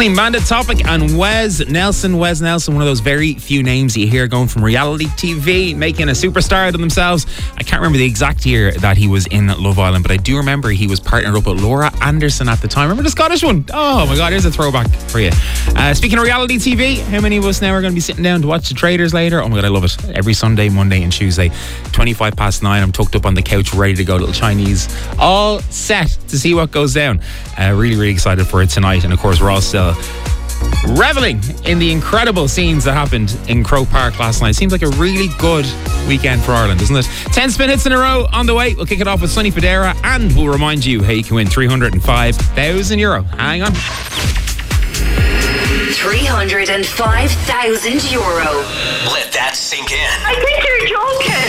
Clean Bandit Topic and Wes Nelson, one of those very few names you hear going from reality TV, making a superstar out of themselves. I can't remember the exact year that he was in Love Island, but I do remember he was partnered up with Laura Anderson at the time. Remember the Scottish one? Oh my God, here's a throwback for you. Speaking of reality TV, how many of us now are going to be sitting down to watch The Traitors later? Oh my God, I love it. Every Sunday, Monday and Tuesday, 9:25, I'm tucked up on the couch, ready to go, little Chinese, all set to see what goes down. Really excited for it tonight. And of course, we're all still reveling in the incredible scenes that happened in Croke Park last night. Seems like a really good weekend for Ireland, doesn't it? 10 spin hits in a row on the way. We'll kick it off with Sonny Fodera, and we'll remind you how you can win €305,000. Hang on. €305,000. Let that sink in. I think you're joking.